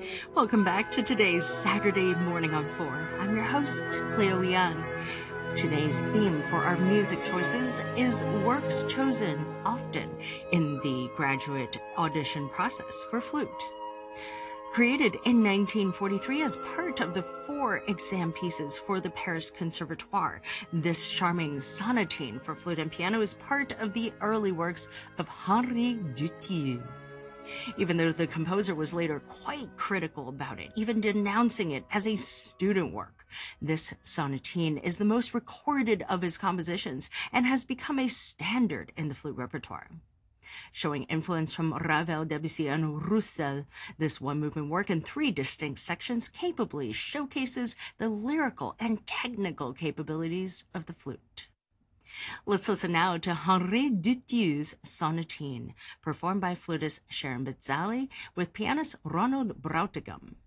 Welcome back to today's Saturday Morning on 4. I'm your host, Cleo Leon. Today's theme for our music choices is works chosen often in the graduate audition process for flute. Created in 1943 as part of the 4 exam pieces for the Paris Conservatoire, this charming sonatine for flute and piano is part of the early works of Henri Dutilleux. Even though the composer was later quite critical about it, even denouncing it as a student work, this sonatine is the most recorded of his compositions and has become a standard in the flute repertoire. Showing influence from Ravel, Debussy, and Roussel, this one-movement work in 3 distinct sections capably showcases the lyrical and technical capabilities of the flute. Let's listen now to Henri Dutilleux's Sonatine, performed by flutist Sharon Bizzali with pianist Ronald Brautigam.